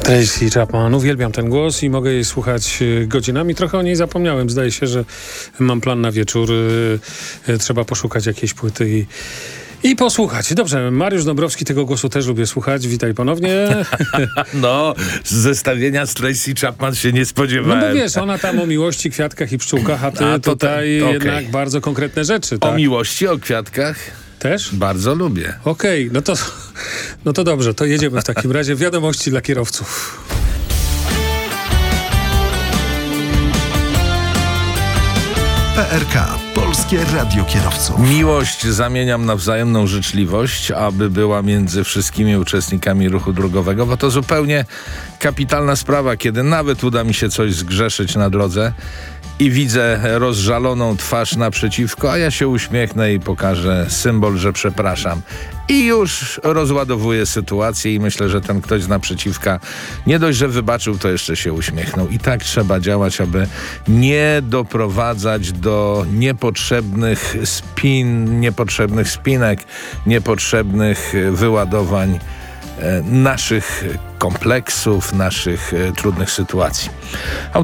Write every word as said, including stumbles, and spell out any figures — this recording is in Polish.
Tracy Chapman, uwielbiam ten głos i mogę jej słuchać godzinami. Trochę o niej zapomniałem. Zdaje się, że mam plan na wieczór. Trzeba poszukać jakiejś płyty i, i posłuchać. Dobrze, Mariusz Dąbrowski, tego głosu też lubię słuchać. Witaj ponownie. No, z zestawienia z Tracy Chapman się nie spodziewałem. No bo wiesz, ona tam o miłości, kwiatkach i pszczółkach, a ty A, to tutaj te- jednak okej. bardzo konkretne rzeczy. Tak? O miłości, o kwiatkach Też? bardzo lubię. Okej, no to, no to dobrze, to jedziemy w takim razie. Wiadomości dla kierowców. P R K. Polskie Radio Kierowców. Miłość zamieniam na wzajemną życzliwość, aby była między wszystkimi uczestnikami ruchu drogowego, bo to zupełnie kapitalna sprawa, kiedy nawet uda mi się coś zgrzeszyć na drodze i widzę rozżaloną twarz naprzeciwko, a ja się uśmiechnę i pokażę symbol, że przepraszam. I już rozładowuję sytuację i myślę, że ten ktoś z naprzeciwka nie dość, że wybaczył, to jeszcze się uśmiechnął. I tak trzeba działać, aby nie doprowadzać do niepotrzebnych spin, niepotrzebnych spinek, niepotrzebnych wyładowań e, naszych kompleksów, naszych e, trudnych sytuacji.